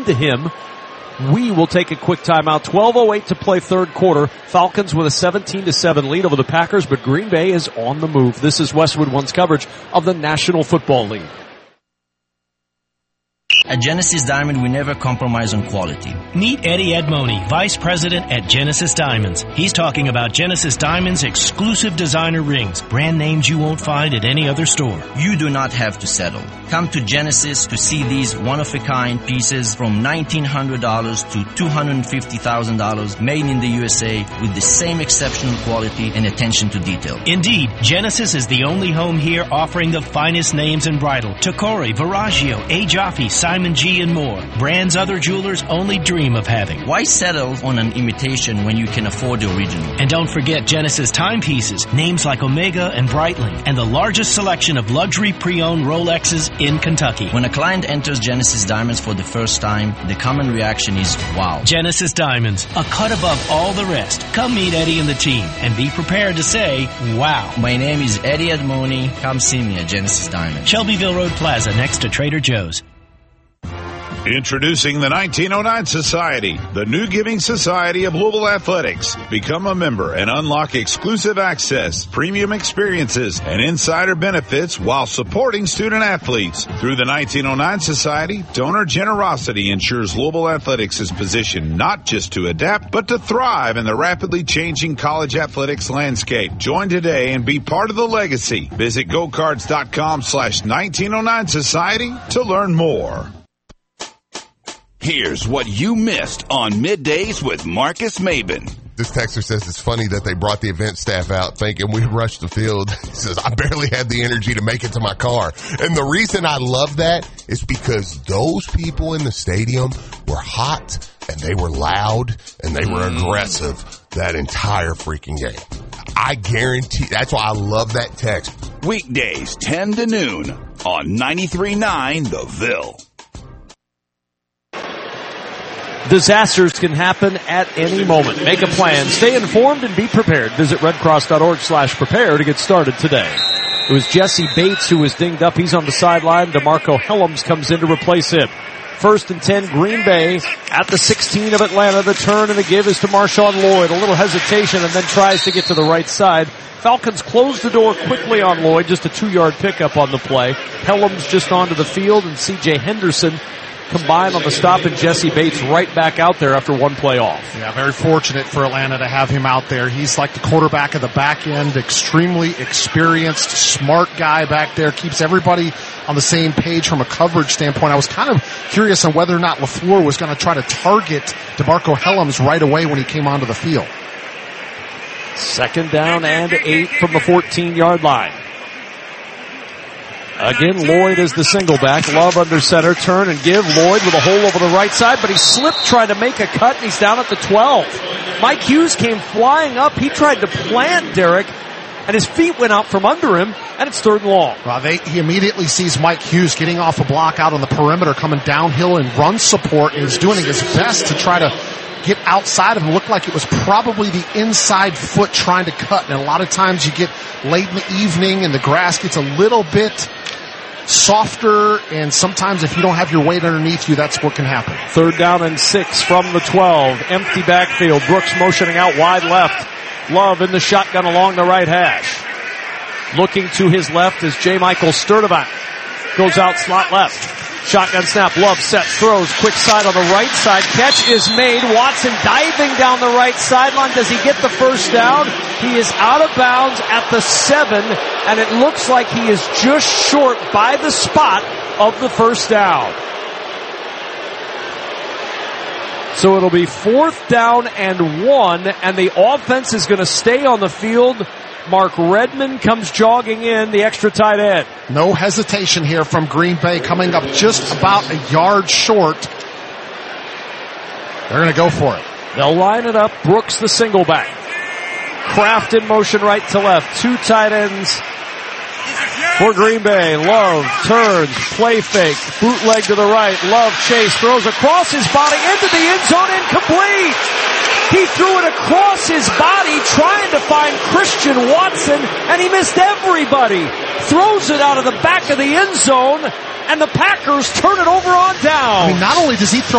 to him. We will take a quick timeout. 12:08 to play third quarter. Falcons with a 17-7 lead over the Packers, but Green Bay is on the move. This is Westwood One's coverage of the National Football League. At Genesis Diamond, we never compromise on quality. Meet Eddie Edmoni, Vice President at Genesis Diamonds. He's talking about Genesis Diamonds' exclusive designer rings, brand names you won't find at any other store. You do not have to settle. Come to Genesis to see these one-of-a-kind pieces from $1,900 to $250,000 made in the USA with the same exceptional quality and attention to detail. Indeed, Genesis is the only home here offering the finest names in bridal. Tacori, Viraggio, A. Jaffe, Simon G. and more. Brands other jewelers only dream of having. Why settle on an imitation when you can afford the original? And don't forget Genesis timepieces, names like Omega and Breitling, and the largest selection of luxury pre-owned Rolexes in Kentucky. When a client enters Genesis Diamonds for the first time, the common reaction is wow. Genesis Diamonds, a cut above all the rest. Come meet Eddie and the team and be prepared to say wow. My name is Eddie Edmoni. Come see me at Genesis Diamonds. Shelbyville Road Plaza next to Trader Joe's. Introducing the 1909 Society, the new giving society of Louisville Athletics. Become a member and unlock exclusive access, premium experiences, and insider benefits while supporting student athletes. Through the 1909 Society, donor generosity ensures Louisville Athletics is positioned not just to adapt, but to thrive in the rapidly changing college athletics landscape. Join today and be part of the legacy. Visit gocards.com/1909 Society to learn more. Here's what you missed on Middays with Marcus Maben. This texter says it's funny that they brought the event staff out thinking we rushed the field. He says, I barely had the energy to make it to my car. And the reason I love that is because those people in the stadium were hot and they were loud and they were aggressive that entire freaking game. I guarantee, that's why I love that text. Weekdays 10 to noon on 93.9 The Ville. Disasters can happen at any moment. Make a plan. Stay informed and be prepared. Visit redcross.org/prepare to get started today. It was Jesse Bates who was dinged up. He's on the sideline. DeMarco Helms comes in to replace him. 1st and 10, Green Bay at the 16 of Atlanta. The turn and the give is to Marshawn Lloyd. A little hesitation and then tries to get to the right side. Falcons close the door quickly on Lloyd. Just a 2-yard pickup on the play. Helms just onto the field, and C.J. Henderson combined on the stop, and Jesse Bates right back out there after one play off. Yeah, very fortunate for Atlanta to have him out there. He's like the quarterback of the back end, extremely experienced, smart guy back there, keeps everybody on the same page from a coverage standpoint. I was kind of curious on whether or not LaFleur was going to try to target DeMarco Helms right away when he came onto the field. 2nd down and 8 from the 14-yard line. Again, Lloyd is the single back. Love under center. Turn and give. Lloyd with a hole over the right side, but he slipped trying to make a cut, and he's down at the 12. Mike Hughes came flying up. He tried to plant Derek, and his feet went out from under him, and it's 3rd and long. Well, he immediately sees Mike Hughes getting off a block out on the perimeter, coming downhill in run support, and is doing his best to try to get outside of him. It looked like it was probably the inside foot trying to cut, and a lot of times you get late in the evening and the grass gets a little bit softer, and sometimes if you don't have your weight underneath you, that's what can happen. 3rd down and 6 from the 12. Empty backfield. Brooks motioning out wide left. Love in the shotgun along the right hash. Looking to his left is J. Michael Sturdivant. Goes out slot left. Shotgun snap. Love set. Throws. Quick side on the right side. Catch is made. Watson diving down the right sideline. Does he get the first down? He is out of bounds at the 7, and it looks like he is just short by the spot of the first down. So it'll be 4th down and 1, and the offense is going to stay on the field. Mark Redmond comes jogging in, the extra tight end. No hesitation here from Green Bay, coming up just about a yard short. They're going to go for it. They'll line it up. Brooks the single back. Kraft in motion right to left. 2 tight ends for Green Bay. Love turns, play fake, bootleg to the right. Love chase, throws across his body into the end zone, incomplete. He threw it across his body trying to find Christian Watson, and he missed everybody. Throws it out of the back of the end zone, and the Packers turn it over on down. I mean, not only does he throw